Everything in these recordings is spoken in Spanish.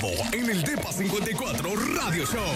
Tavo en el Depa 54 Radio Show.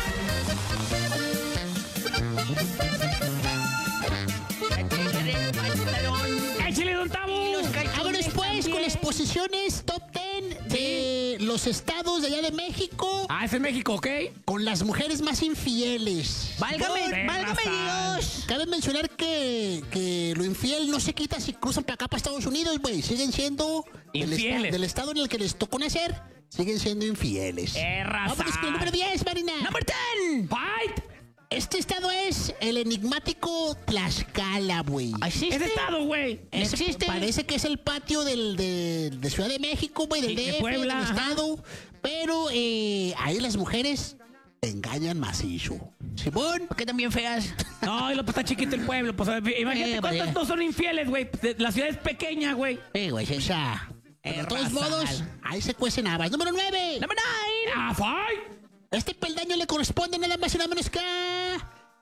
¡Échale, don Tavo! Vámonos pues con las posiciones top 10 de los estados de allá de México. Ah, es en México, ¿ok? Con las mujeres más infieles. Válgame Dios. Cabe mencionar que lo infiel no se quita si cruzan para acá, para Estados Unidos, güey. Siguen siendo infieles. Del estado en el que les tocó nacer, siguen siendo infieles. Vámonos con el número 10, Marina. Number 10. ¡Fight! Este estado es el enigmático Tlaxcala, güey. ¿Existe? Es estado, güey. ¿Existe? Parece que es el patio de Ciudad de México, güey, del Sí, de DF, Puebla, del ajá. estado. Pero ahí las mujeres engañan macizo. Simón. ¿Por qué también feas? No, y lo pues está chiquito el pueblo. Pues imagínate cuántos vaya. no son infieles, güey. La ciudad es pequeña, güey. Sí, güey, sí. O sea, de todos raza. modos, ahí se cuecen habas. Número 9. Number 9. ¡Ah, fight! Este peldaño le corresponde nada más y nada menos que a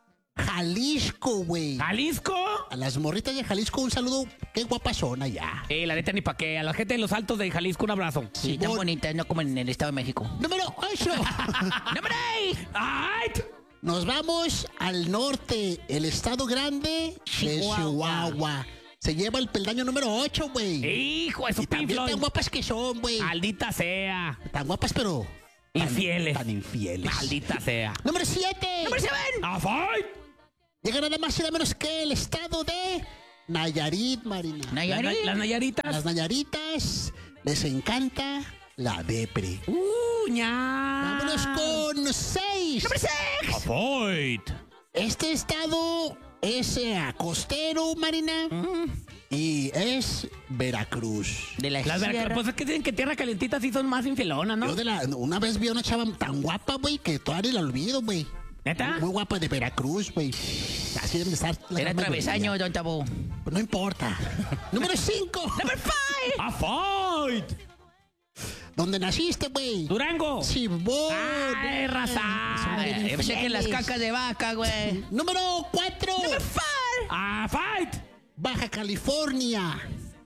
Jalisco, güey. ¿Jalisco? A las morritas de Jalisco, un saludo. Qué guapas son allá. La neta ni pa' qué. A la gente de los altos de Jalisco, un abrazo. Sí, tan Simón. bonita, no como en el Estado de México. Número 8. Number 8. ¡Ay! Nos vamos al norte, el estado grande de Chihuahua. Se lleva el peldaño número 8, güey. ¡Hijo de su Y también Pink tan Floyd! guapas que son, güey. ¡Maldita sea! Tan guapas, pero... Infieles. Tan infieles. ¡Maldita sea! Número 7. Number 7. ¡Ah, fight! Llega nada más y nada menos que el estado de Nayarit, Marina. Nayarit. Las Nayaritas. A las Nayaritas les encanta la depre. ¡Ña! Vámonos con 6. Number 6. ¡Ah, fight! Este estado es costero, Marina. Y es Veracruz. De la Las sierra. pues es que dicen que tierra calientita sí son más infielonas, ¿no? Una vez vi a una chava tan guapa, güey, que todavía la olvido, güey. ¿Neta? Muy guapa de Veracruz, güey. Así deben de estar. la Era gran travesaño, mayoría. don Tabo. Pues no importa. Número 5. Number 5. ¡Ah, fight! ¿Dónde naciste, güey? ¡Durango! Simón. ¡Ay, raza! Son bien Yo pensé que las infieles. cacas de vaca, güey. Número 4. Number 5. ¡Ah, fight! Baja California.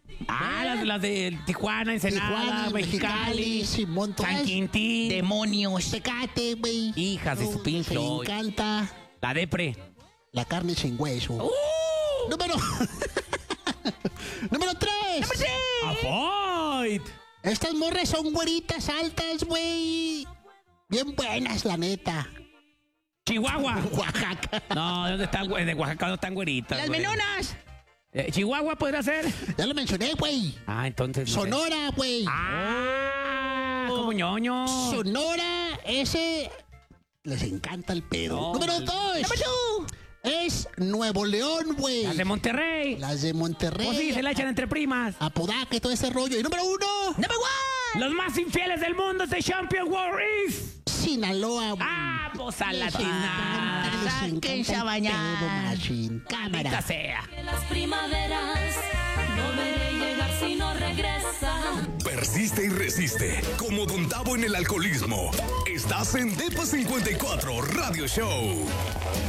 Las de Tijuana, Ensenada, Tijuana, Mexicali, Simón, todas. San Quintín. Demonios. Tecate, güey. Hijas de su Pink Me Floyd. encanta La depre. la carne sin hueso. Número... Número 3. ¡Ah, fight! Estas morras son güeritas altas, güey. Bien buenas, la neta. Chihuahua. Oaxaca. No, ¿de dónde están, güey? De Oaxaca no están güeritas. Las güey. menonas. Chihuahua podría ser. Ya lo mencioné, güey. Ah, entonces. no sé. Sonora, güey. Ah, como ñoño. Sonora, ese... Les encanta el pedo. No, Número mal. 2. Number 2. Es Nuevo León, güey. Las de Monterrey. Las de Monterrey. Pues sí, se la echan entre primas. Apodaca y todo ese rollo. Y número 1. Number 1. Los más infieles del mundo de Champion War is. Sinaloa, güey. Ah, pues a la Les china. encanta, les sáquense encanta a bañar. el pedo, machín. Maldita Cámara. sea. De las primaveras no veré llegar si no regresa. Persiste y resiste. Como Don Tavo en el alcoholismo. Estás en Depa 54 Radio Show.